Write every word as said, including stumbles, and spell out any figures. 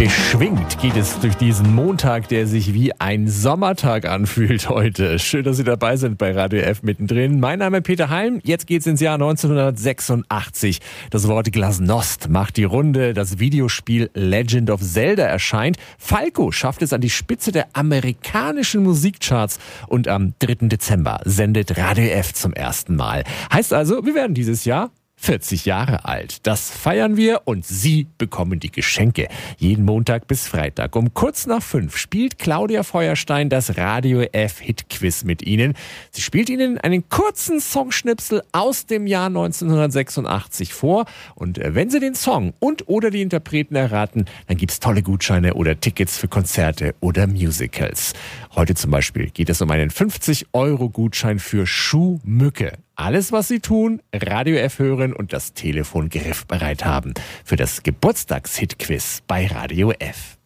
Beschwingt geht es durch diesen Montag, der sich wie ein Sommertag anfühlt heute. Schön, dass Sie dabei sind bei Radio F mittendrin. Mein Name ist Peter Halm. Jetzt geht's ins Jahr neunzehnhundertsechsundachtzig. Das Wort Glasnost macht die Runde. Das Videospiel Legend of Zelda erscheint. Falco schafft es an die Spitze der amerikanischen Musikcharts. Und am dritten Dezember sendet Radio F zum ersten Mal. Heißt also, wir werden dieses Jahr vierzig Jahre alt. Das feiern wir und Sie bekommen die Geschenke. Jeden Montag bis Freitag um kurz nach fünf spielt Claudia Feuerstein das Radio F Hitquiz mit Ihnen. Sie spielt Ihnen einen kurzen Songschnipsel aus dem Jahr neunzehnhundertsechsundachtzig vor und wenn Sie den Song und oder die Interpreten erraten, dann gibt's tolle Gutscheine oder Tickets für Konzerte oder Musicals. Heute zum Beispiel geht es um einen fünfzig Euro Gutschein für Schuhmücke. Alles, was Sie tun, Radio F hören und das Telefon griffbereit haben für das Geburtstagshit-Quiz bei Radio F.